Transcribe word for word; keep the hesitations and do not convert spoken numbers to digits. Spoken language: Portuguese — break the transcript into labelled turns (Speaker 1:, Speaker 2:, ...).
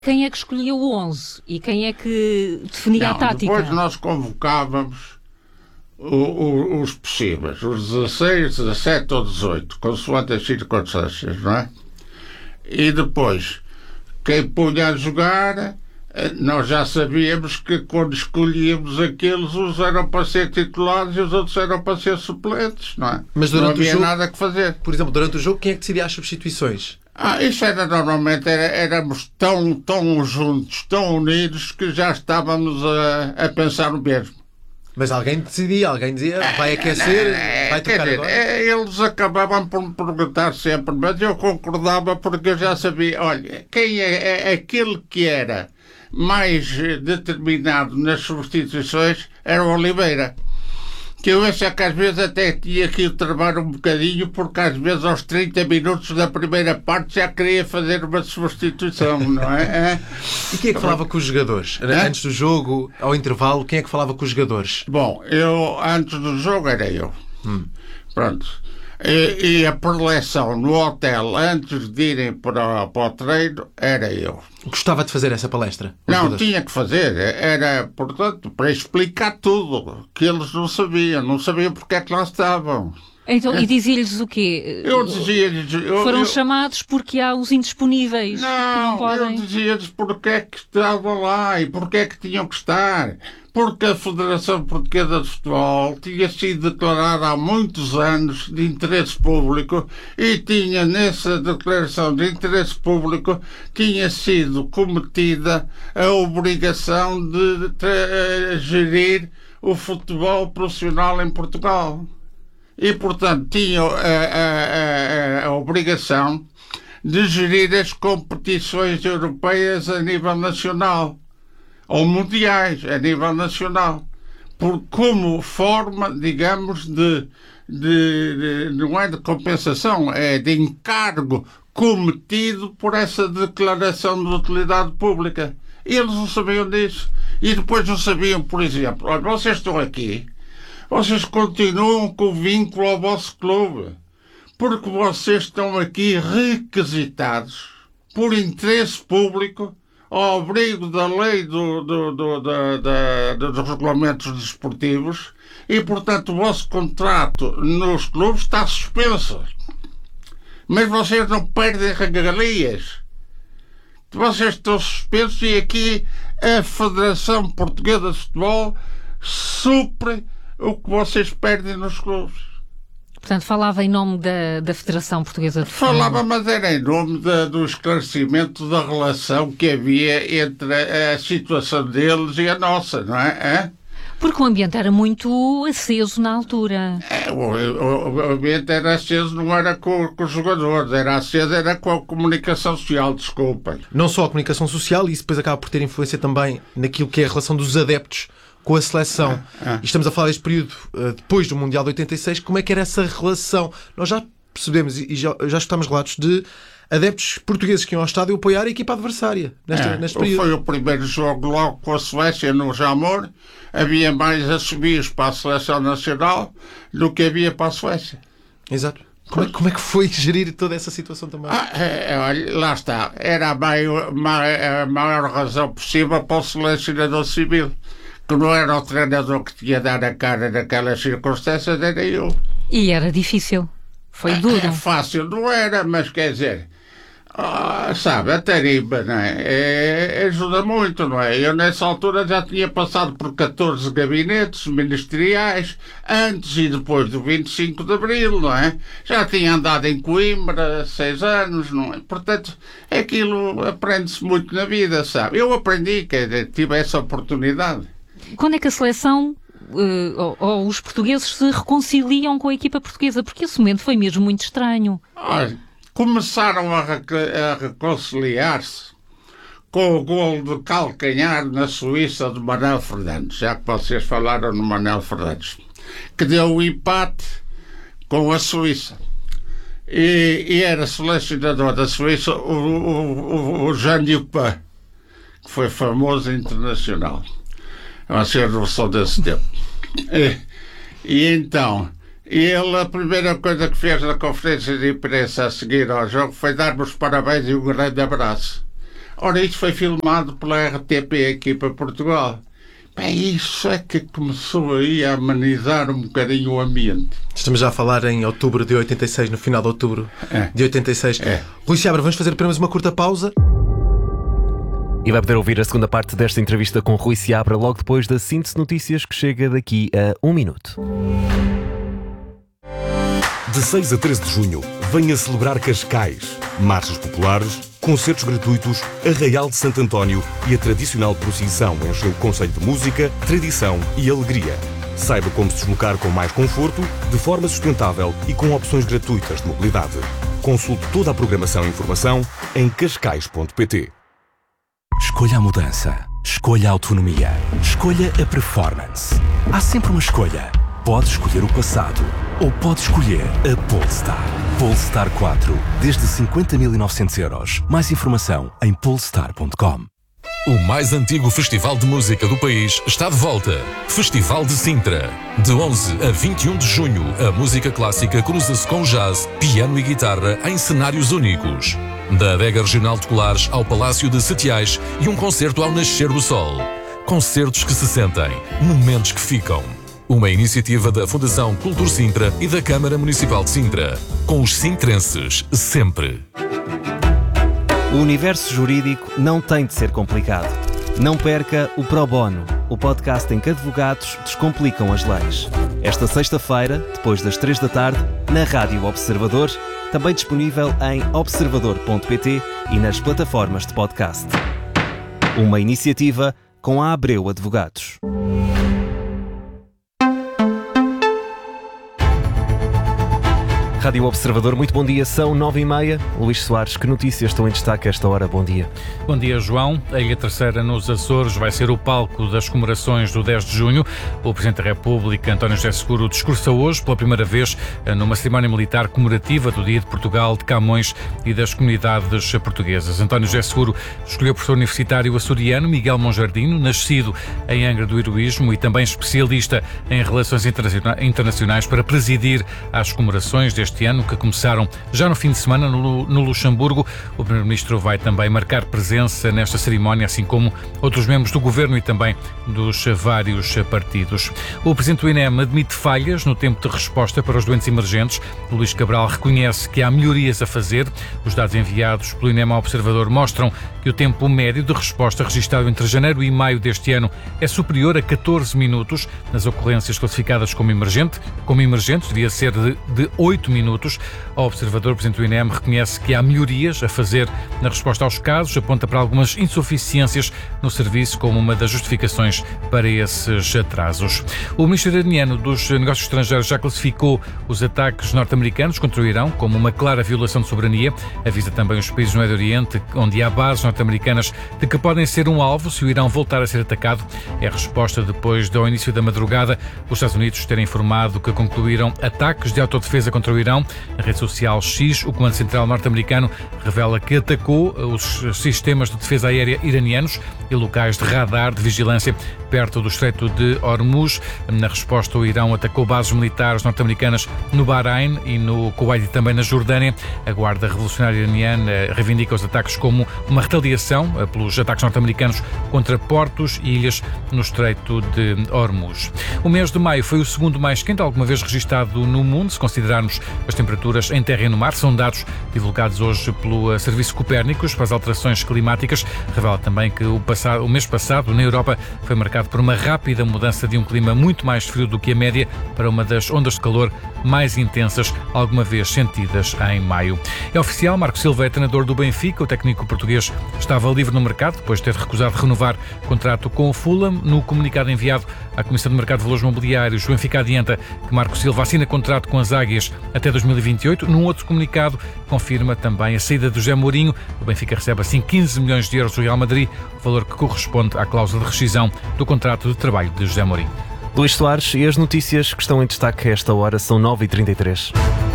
Speaker 1: Quem é que escolhia o onze e quem é que definia
Speaker 2: Não,
Speaker 1: a tática?
Speaker 2: Depois nós convocávamos o, o, os possíveis, os dezasseis, dezassete ou dezoito, consoante as circunstâncias, não é? E depois, quem punha a jogar, nós já sabíamos que quando escolhíamos aqueles, uns eram para ser titulares e os outros eram para ser suplentes, não é?
Speaker 3: Mas
Speaker 2: não
Speaker 3: durante
Speaker 2: havia
Speaker 3: o jogo,
Speaker 2: nada que fazer.
Speaker 3: Por exemplo, durante o jogo, quem é que decidia as substituições?
Speaker 2: Ah, isso era normalmente, era, éramos tão, tão juntos, tão unidos, que já estávamos a, a pensar no mesmo.
Speaker 3: Mas alguém decidia, alguém dizia, vai aquecer, vai
Speaker 2: Quer
Speaker 3: tocar
Speaker 2: dizer,
Speaker 3: agora?
Speaker 2: eles acabavam por me perguntar sempre, mas eu concordava porque eu já sabia, olha, quem é, é aquele que era mais determinado nas substituições era o Oliveira. Que eu acho que às vezes até tinha que o trabalhar um bocadinho, porque às vezes aos trinta minutos da primeira parte já queria fazer uma substituição, não é?
Speaker 3: E quem é que falava com os jogadores?
Speaker 2: É?
Speaker 3: Antes do jogo, ao intervalo, quem é que falava com os jogadores?
Speaker 2: Bom, eu antes do jogo era eu.
Speaker 3: Hum.
Speaker 2: Pronto. E, e a preleção no hotel, antes de irem para, para o treino, era eu.
Speaker 3: Gostava de fazer essa palestra? Os
Speaker 2: Não,
Speaker 3: jogadores?
Speaker 2: tinha que fazer. Era, portanto, para explicar tudo, que eles não sabiam. Não sabiam porque é que lá estavam.
Speaker 1: Então, e dizia-lhes o quê?
Speaker 2: Eu dizia-lhes... eu-
Speaker 1: Foram
Speaker 2: eu-
Speaker 1: chamados porque há os indisponíveis que não
Speaker 2: Não,
Speaker 1: podem.
Speaker 2: eu dizia-lhes porque é que estavam lá e porque é que tinham que estar. Porque a Federação Portuguesa de Futebol tinha sido declarada há muitos anos de interesse público e tinha, nessa declaração de interesse público, tinha sido cometida a obrigação de tra- gerir o futebol profissional em Portugal. E, portanto, tinham a, a, a, a obrigação de gerir as competições europeias a nível nacional, ou mundiais a nível nacional, por, como forma, digamos, de, de, de não é de compensação, é de encargo cometido por essa declaração de utilidade pública. E eles não sabiam disso. E depois não sabiam, por exemplo, olha, vocês estão aqui, vocês continuam com o vínculo ao vosso clube, porque vocês estão aqui requisitados por interesse público ao abrigo da lei do, do, do, da, da, dos regulamentos desportivos e, portanto, o vosso contrato nos clubes está suspenso. Mas vocês não perdem regalias. Vocês estão suspensos e aqui a Federação Portuguesa de Futebol supre o que vocês perdem nos clubes.
Speaker 1: Portanto, falava em nome da, da Federação Portuguesa de Futebol.
Speaker 2: Falava, mas era em nome da, do esclarecimento da relação que havia entre a, a situação deles e a nossa, não é? Hã?
Speaker 1: Porque o ambiente era muito aceso na altura.
Speaker 2: É, o, o, o ambiente era aceso, não era com, com os jogadores, era aceso, era com a comunicação social, desculpem.
Speaker 3: Não só a comunicação social, e isso depois acaba por ter influência também naquilo que é a relação dos adeptos com a seleção.
Speaker 2: Ah, ah.
Speaker 3: E estamos a falar deste período uh, depois do Mundial de oitenta e seis. Como é que era essa relação? Nós já percebemos e já, já escutamos relatos de adeptos portugueses que iam ao estádio apoiar a equipa adversária neste,
Speaker 2: É,
Speaker 3: neste período.
Speaker 2: foi o primeiro jogo logo com a Suécia no Jamor. Havia mais assobios para a seleção nacional do que havia para a Suécia.
Speaker 3: Exato. Como é, como é que foi gerir toda essa situação também?
Speaker 2: Ah, é, olha, lá está. Era a maior, a maior razão possível para o selecionador civil. Que não era o treinador que tinha dado a cara naquelas circunstâncias, era eu.
Speaker 1: E era difícil. Foi duro.
Speaker 2: É fácil, não era, mas quer dizer, ah, sabe, a tarimba, não é? É, ajuda muito, não é? Eu nessa altura já tinha passado por catorze gabinetes ministeriais, antes e depois do vinte e cinco de Abril, não é? Já tinha andado em Coimbra seis anos, não é? Portanto, aquilo aprende-se muito na vida, sabe? Eu aprendi, quer dizer, tive essa oportunidade.
Speaker 1: Quando é que a seleção uh, ou, ou os portugueses se reconciliam com a equipa portuguesa? Porque esse momento foi mesmo muito estranho.
Speaker 2: Olha, começaram a, rec- a reconciliar-se com o golo de calcanhar na Suíça de Manuel Fernandes, já que vocês falaram no Manuel Fernandes, que deu o empate com a Suíça. E, e era selecionador da Suíça o, o, o, o Jean Dupin, que foi famoso internacional. A ser revolução desse tempo. E, e então, ele, a primeira coisa que fez na conferência de imprensa a seguir ao jogo foi dar-me os parabéns e um grande abraço. Ora, isso foi filmado pela R T P aqui para Portugal. Bem, isso é que começou aí a amenizar um bocadinho o ambiente.
Speaker 3: Estamos já a falar em outubro de oitenta e seis, no final de outubro
Speaker 2: É.
Speaker 3: de oitenta e seis.
Speaker 2: É.
Speaker 3: Rui Seabra, vamos fazer apenas uma curta pausa.
Speaker 4: E vai poder ouvir a segunda parte desta entrevista com Rui Seabra logo depois da síntese de notícias que chega daqui a um minuto.
Speaker 5: De seis a treze de junho, venha celebrar Cascais. Marchas populares, concertos gratuitos, Arraial de Santo António e a tradicional procissão enche o conceito de música, tradição e alegria. Saiba como se deslocar com mais conforto, de forma sustentável e com opções gratuitas de mobilidade. Consulte toda a programação e informação em cascais ponto pt.
Speaker 6: Escolha a mudança. Escolha a autonomia. Escolha a performance. Há sempre uma escolha. Pode escolher o passado ou pode escolher a Polestar. Polestar quatro, desde cinquenta mil e novecentos euros. Mais informação em polestar ponto com.
Speaker 7: O mais antigo festival de música do país está de volta. Festival de Sintra. De onze a vinte e um de junho, a música clássica cruza-se com jazz, piano e guitarra em cenários únicos. Da adega regional de Colares ao Palácio de Setiais e um concerto ao nascer do sol. Concertos que se sentem, momentos que ficam. Uma iniciativa da Fundação Cultur Sintra e da Câmara Municipal de Sintra. Com os sintrenses, sempre.
Speaker 4: O universo jurídico não tem de ser complicado. Não perca o Pro Bono, o podcast em que advogados descomplicam as leis. Esta sexta-feira, depois das três da tarde, na Rádio Observador, também disponível em observador ponto pt e nas plataformas de podcast. Uma iniciativa com a Abreu Advogados. Rádio Observador, muito bom dia, são nove e meia. Luís Soares, que notícias estão em destaque a esta hora? Bom dia.
Speaker 8: Bom dia, João. A Ilha Terceira, nos Açores, vai ser o palco das comemorações do dez de junho. O Presidente da República, António José Seguro, discursa hoje, pela primeira vez, numa cerimónia militar comemorativa do Dia de Portugal, de Camões e das comunidades portuguesas. António José Seguro escolheu o professor universitário açoriano Miguel Monjardino, nascido em Angra do Heroísmo e também especialista em relações internacionais, para presidir as comemorações deste este ano, que começaram já no fim de semana no, no Luxemburgo. O Primeiro-Ministro vai também marcar presença nesta cerimónia, assim como outros membros do Governo e também dos vários partidos. O Presidente do I N E M admite falhas no tempo de resposta para os doentes emergentes. O Luís Cabral reconhece que há melhorias a fazer. Os dados enviados pelo I N E M ao Observador mostram que o tempo médio de resposta registrado entre janeiro e maio deste ano é superior a catorze minutos. Nas ocorrências classificadas como emergente, como emergentes, devia ser de, de oito minutos. O Observador, o Presidente do I N E M, reconhece que há melhorias a fazer na resposta aos casos, aponta para algumas insuficiências no serviço como uma das justificações para esses atrasos. O Ministro iraniano dos Negócios Estrangeiros já classificou os ataques norte-americanos contra o Irão como uma clara violação de soberania. Avisa também os países do Médio Oriente, onde há bases norte-americanas, de que podem ser um alvo se o Irão voltar a ser atacado. É a resposta depois do início da madrugada os Estados Unidos terem informado que concluíram ataques de autodefesa contra o Irão. Na rede social X, o Comando Central norte-americano revela que atacou os sistemas de defesa aérea iranianos e locais de radar de vigilância perto do Estreito de Hormuz. Na resposta, o Irão atacou bases militares norte-americanas no Bahrein e no Kuwait e também na Jordânia. A Guarda Revolucionária Iraniana reivindica os ataques como uma retaliação pelos ataques norte-americanos contra portos e ilhas no Estreito de Hormuz. O mês de maio foi o segundo mais quente alguma vez registado no mundo, se considerarmos as temperaturas em terra e no mar. São dados divulgados hoje pelo Serviço Copérnicos para as alterações climáticas. Revela também que o, passado, o mês passado, na Europa, foi marcado por uma rápida mudança de um clima muito mais frio do que a média para uma das ondas de calor mais intensas alguma vez sentidas em maio. É oficial, Marco Silva é treinador do Benfica. O técnico português estava livre no mercado depois de ter recusado renovar o contrato com o Fulham. No comunicado enviado à Comissão do Mercado de Valores Mobiliários, o Benfica adianta que Marco Silva assina contrato com as Águias até dois mil e vinte e oito. Num outro comunicado, confirma também a saída do José Mourinho. O Benfica recebe assim quinze milhões de euros do Real Madrid, valor que corresponde à cláusula de rescisão do contrato de trabalho de José Mourinho.
Speaker 4: Luís Soares, e as notícias que estão em destaque a esta hora são nove e trinta e três.